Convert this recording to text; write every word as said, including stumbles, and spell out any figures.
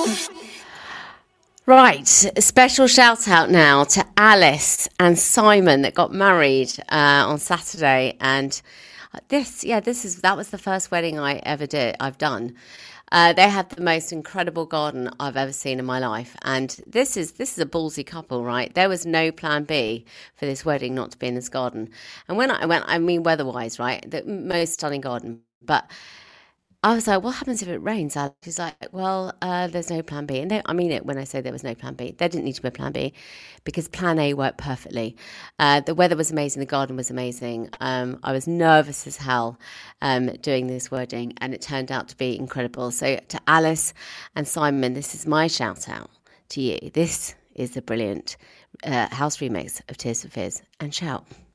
Right, a special shout out now to Alice and Simon that got married uh, on Saturday, and this, yeah, this is that was the first wedding I ever did. I've done. Uh, they had the most incredible garden I've ever seen in my life, and this is this is a ballsy couple, right? There was no plan B for this wedding not to be in this garden. And when I went, I mean, weather-wise, right, the most stunning garden, but I was like, what happens if it rains? Alex? She's like, well, uh, there's no plan B. And they, I mean it when I say there was no plan B. There didn't need to be a plan B because plan A worked perfectly. Uh, the weather was amazing. The garden was amazing. Um, I was nervous as hell um, doing this wedding, and it turned out to be incredible. So to Alice and Simon, this is my shout out to you. This is the brilliant uh, house remix of Tears for Fears, and shout.